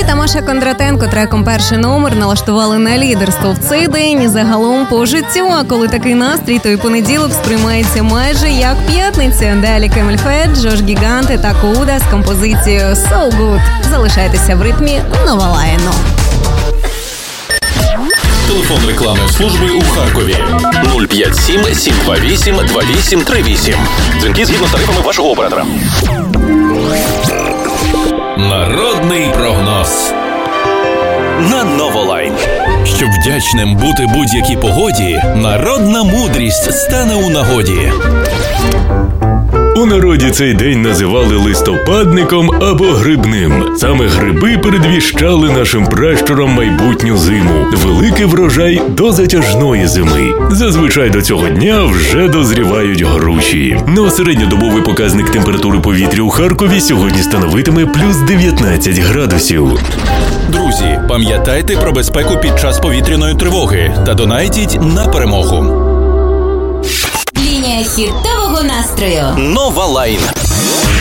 та Маша Кондратенко треком «Перший номер» налаштували на лідерство в цей день і загалом по життю. А коли такий настрій, то і понеділок сприймається майже як п'ятниця. Далі Камель Фет, Джош Гіганте та Коуда з композицією «So Good». Залишайтеся в ритмі Новолайну. Телефон рекламної служби у Харкові 057 728 2838. Дзвінки згідно з тарифами вашого оператора. Народний прогноз на Новолайн. Щоб вдячним бути будь-якій погоді, народна мудрість стане у нагоді. У народі цей день називали листопадником або грибним. Саме гриби передвіщали нашим пращурам майбутню зиму. Великий врожай до затяжної зими. Зазвичай до цього дня вже дозрівають груші. Но середньодобовий показник температури повітря у Харкові сьогодні становитиме плюс 19 градусів. Друзі, пам'ятайте про безпеку під час повітряної тривоги та донайтіть на перемогу. Лінія хітового настрою. Новолайн.